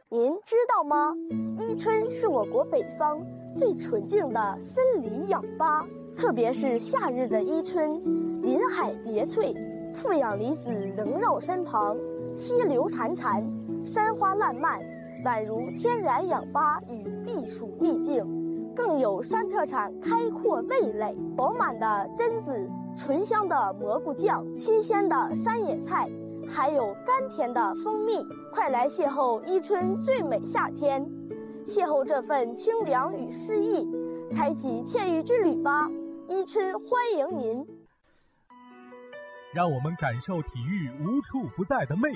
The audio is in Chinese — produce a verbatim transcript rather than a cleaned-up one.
您知道吗？伊春是我国北方最纯净的森林氧吧，特别是夏日的伊春，林海叠翠，负氧离子萦绕身旁，溪流潺潺，山花烂漫，宛如天然氧吧与避暑秘境。更有山特产开阔味蕾，饱满的榛子，醇香的蘑菇酱，新鲜的山野菜，还有甘甜的蜂蜜。快来邂逅伊春最美夏天，邂逅这份清凉与诗意，开启沁郁之旅吧！伊春欢迎您。 让我们感受体育无处不在的魅